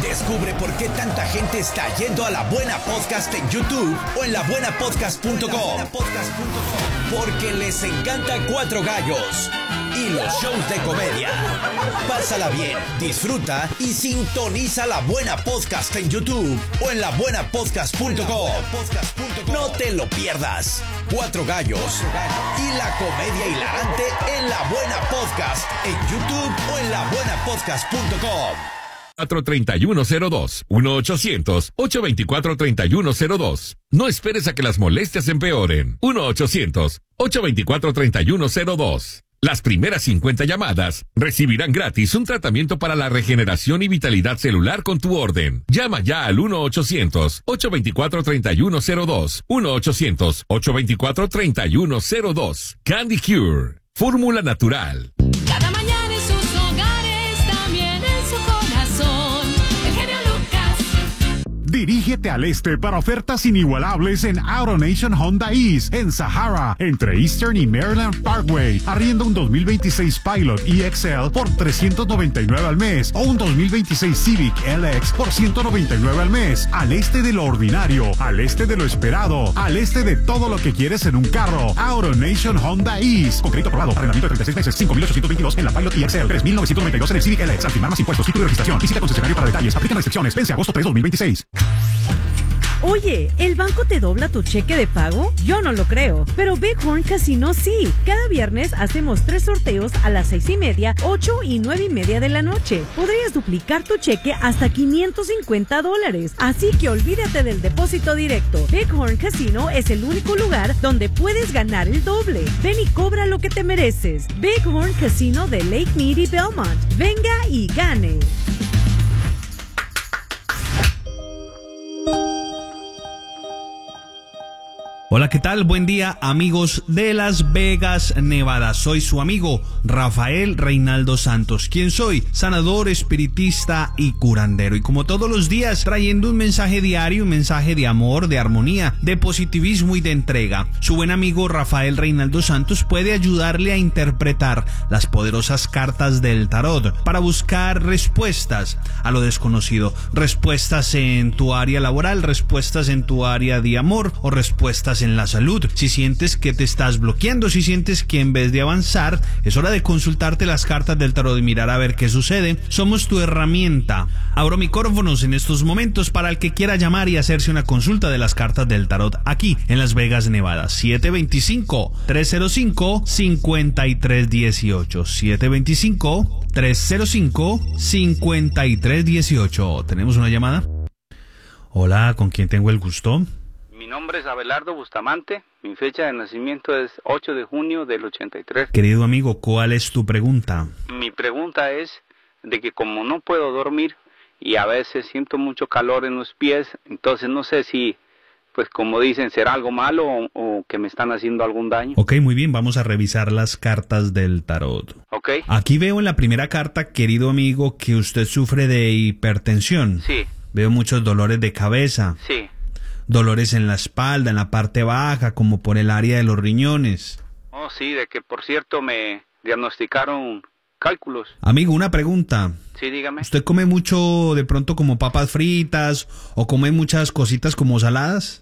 Descubre por qué tanta gente está yendo a La Buena Podcast en YouTube o en labuenapodcast.com. Porque les encanta Cuatro Gallos y los shows de comedia. Pásala bien, disfruta y sintoniza La Buena Podcast en YouTube o en labuenapodcast.com. No te lo pierdas. Cuatro Gallos y la comedia hilarante en La Buena Podcast en YouTube o en labuenapodcast.com. 43102 1-800-824-3102. No esperes a que las molestias empeoren. 1-800-824-3102. Las primeras 50 llamadas recibirán gratis un tratamiento para la regeneración y vitalidad celular con tu orden. Llama ya al 1-800-824-3102. 1-800-824-3102. Candy Cure. Fórmula natural. Cada mañana en sus hogares, también en su corazón. El genio Lucas. Dirígete al este para ofertas inigualables en AutoNation Honda East, en Sahara, entre Eastern y Maryland Parkway. Arrienda un 2026 Pilot EXL por $399 al mes o un 2026 Civic LX por $199 al mes. Al este de lo ordinario, al este de lo esperado, al este de todo lo que quieres en un carro. AutoNation Honda East. Con crédito aprobado, arrendamiento de 36 meses, 5,822 en la Pilot EXL, 3,992 en el Civic LX. Al firmar más impuestos, título de registración. Visita concesionario para detalles. Aplican restricciones. Vence agosto 3, 2026. Oye, ¿el banco te dobla tu cheque de pago? Yo no lo creo, pero Bighorn Casino sí. Cada viernes hacemos 3 sorteos a las 6:30, 8 y 9:30 de la noche. Podrías duplicar tu cheque hasta $550. Así que olvídate del depósito directo. Bighorn Casino es el único lugar donde puedes ganar el doble. Ven y cobra lo que te mereces. Bighorn Casino de Lake Mead y Belmont. Venga y gane. Hola, ¿qué tal? Buen día, amigos de Las Vegas, Nevada. Soy su amigo Rafael Reinaldo Santos. ¿Quién soy? Sanador, espiritista y curandero. Y como todos los días, trayendo un mensaje diario, un mensaje de amor, de armonía, de positivismo y de entrega. Su buen amigo Rafael Reinaldo Santos puede ayudarle a interpretar las poderosas cartas del tarot para buscar respuestas a lo desconocido. Respuestas en tu área laboral, respuestas en tu área de amor o respuestas en la salud. Si sientes que te estás bloqueando, si sientes que en vez de avanzar es hora de consultarte las cartas del tarot y mirar a ver qué sucede, somos tu herramienta. Abro micrófonos en estos momentos para el que quiera llamar y hacerse una consulta de las cartas del tarot aquí en Las Vegas, Nevada. 725-305-5318. 725-305-5318. ¿Tenemos una llamada? Hola, ¿con quién tengo el gusto? Mi nombre es Abelardo Bustamante, mi fecha de nacimiento es 8 de junio del 83. Querido amigo, ¿cuál es tu pregunta? Mi pregunta es de que como no puedo dormir y a veces siento mucho calor en los pies, entonces no sé si, pues como dicen, será algo malo o que me están haciendo algún daño. Ok, muy bien, vamos a revisar las cartas del tarot. Ok. Aquí veo en la primera carta, querido amigo, que usted sufre de hipertensión. Sí. Veo muchos dolores de cabeza. Sí. Dolores en la espalda, en la parte baja, como por el área de los riñones. Oh, sí, de que por cierto me diagnosticaron cálculos. Amigo, una pregunta. Sí, dígame. ¿Usted come mucho de pronto como papas fritas o come muchas cositas como saladas?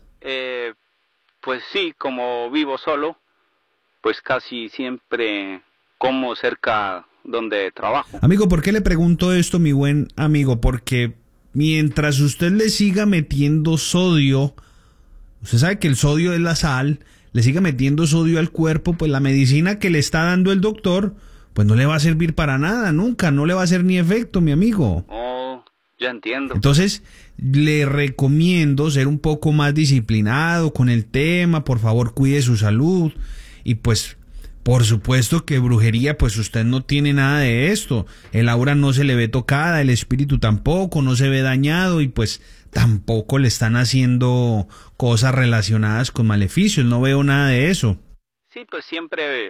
Pues sí, como vivo solo, pues casi siempre como cerca donde trabajo. Amigo, ¿por qué le pregunto esto, mi buen amigo? Porque mientras usted le siga metiendo sodio, usted sabe que el sodio es la sal, le siga metiendo sodio al cuerpo, pues la medicina que le está dando el doctor, pues no le va a servir para nada, nunca, no le va a hacer ni efecto, mi amigo. Oh, ya entiendo. Entonces, le recomiendo ser un poco más disciplinado con el tema, por favor, cuide su salud y pues por supuesto que brujería, pues usted no tiene nada de esto. El aura no se le ve tocada, el espíritu tampoco, no se ve dañado y pues tampoco le están haciendo cosas relacionadas con maleficios. No veo nada de eso. Sí, pues siempre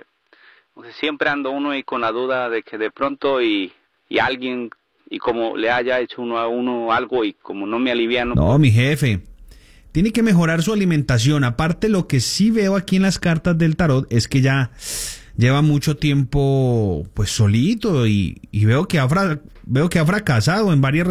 ando uno ahí con la duda de que de pronto y alguien, y como le haya hecho uno a uno algo y como no me aliviano. No, mi jefe. Tiene que mejorar su alimentación. Aparte, lo que sí veo aquí en las cartas del tarot es que ya lleva mucho tiempo pues solito y veo que ha fracasado en varias